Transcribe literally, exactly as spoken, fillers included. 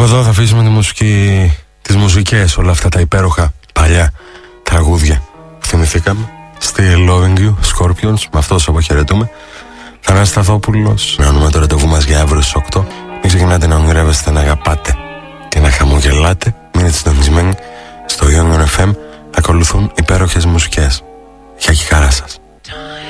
εδώ θα αφήσουμε τη μουσική, τις μουσικές, όλα αυτά τα υπέροχα παλιά τραγούδια που θυμηθήκαμε. Still Loving You, Scorpions, με αυτό σας αποχαιρετούμε. Θανάσης Σταθόπουλος, να ονούμε το ραντεβού μας για αύριο στις οκτώ. Μην ξεχνάτε να ονειρεύεστε, να αγαπάτε και να χαμογελάτε. Μείνετε συντονισμένοι στο Ion εφ εμ, ακολουθούν υπέροχες μουσικές. Γεια και χαρά σας.